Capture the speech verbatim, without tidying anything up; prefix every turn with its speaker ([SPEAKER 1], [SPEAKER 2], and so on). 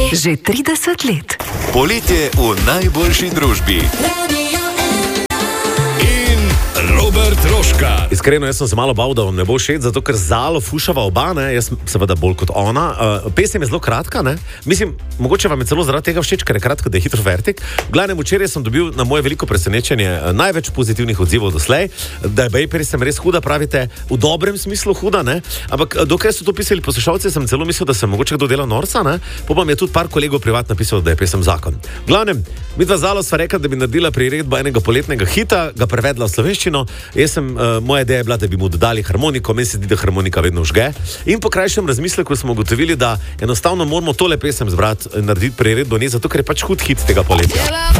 [SPEAKER 1] Že trideset let.
[SPEAKER 2] Poletje v najboljši družbi.
[SPEAKER 3] Robert Rožka.
[SPEAKER 4] Iskreno, jaz sem se malo bal, da vam ne bo všeč, zato ker Zalo fušava oba, ne, jaz seveda bolj kot ona. Uh, pesem je zelo kratka, ne, mislim, mogoče vam je celo zaradi tega všeč, ker je kratka, da je hitro vertik. V glavnem, včeraj sem dobil na moje veliko presenečenje uh, največ pozitivnih odzivov doslej, da je Bejperi sem res huda, pravite, v dobrem smislu huda, ne, ampak dokaj so to pisali poslušalci, sem celo mislil, da se mogoče kdo dela norca, ne, potem je tudi par kolegov privat napisal, da je pesem zakon. V glavnem, midva Zalo sva rekla, da bi naredila priredbo enega poletnega hita, ga prevedla v slovenščino. Jaz sem, uh, moja ideja je bila, da bi mu dodali harmoniko, meni se zdi, da harmonika vedno vžge. In po krajšem razmisleku smo ugotovili, da enostavno moramo tole pesem zbrati in narediti priredbo, ne zato, ker je pač hud hit tega poletja.